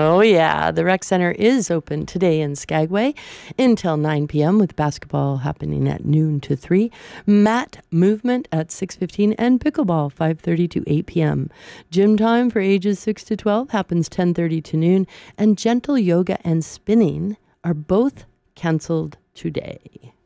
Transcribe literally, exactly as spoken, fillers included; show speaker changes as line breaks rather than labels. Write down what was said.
Oh, yeah. The rec center is open today in Skagway until nine p.m. with basketball happening at noon to three, mat movement at six fifteen, and pickleball five thirty to eight p.m. Gym time for ages six to twelve happens ten thirty to noon, and gentle yoga and spinning are both canceled today.